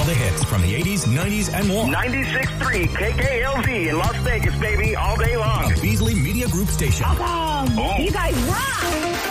the hits from the 80s, 90s, and more. 96.3 KKLZ in Las Vegas, baby, all day long. A Beasley Media Group station. Awesome. You guys rock.